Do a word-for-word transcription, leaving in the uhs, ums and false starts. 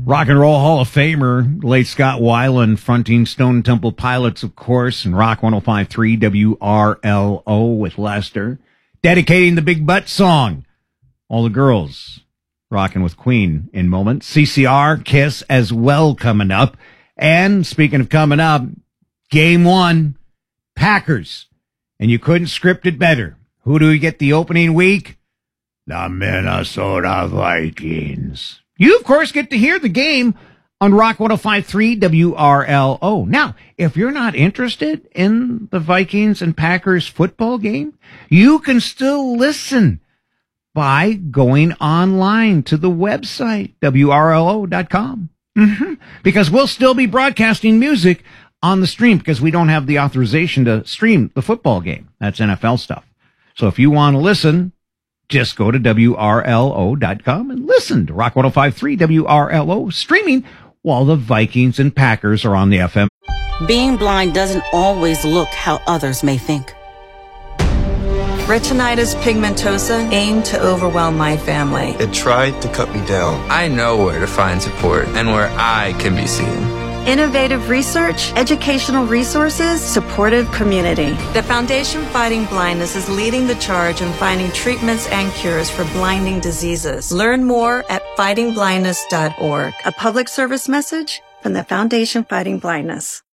Rock and Roll Hall of Famer, late Scott Weiland, fronting Stone Temple Pilots, of course, and Rock one oh five point three W R L O with Lester, dedicating the Big Butt song. All the girls rocking with Queen in moments. C C R, Kiss as well coming up. And speaking of coming up, game one, Packers. And you couldn't script it better. Who do we get the opening week? The Minnesota Vikings. You, of course, get to hear the game on Rock one oh five point three W R L O. Now, if you're not interested in the Vikings and Packers football game, you can still listen by going online to the website, W R L O dot com. Mm-hmm. Because we'll still be broadcasting music on the stream because we don't have the authorization to stream the football game. That's N F L stuff. So if you want to listen, just go to W R L O dot com and listen to Rock one oh five point three W R L O streaming while the Vikings and Packers are on the F M. Being blind doesn't always look how others may think. Retinitis pigmentosa aimed to overwhelm my family. It tried to cut me down. I know where to find support and where I can be seen. Innovative research, educational resources, supportive community. The Foundation Fighting Blindness is leading the charge in finding treatments and cures for blinding diseases. Learn more at fighting blindness dot org. A public service message from the Foundation Fighting Blindness.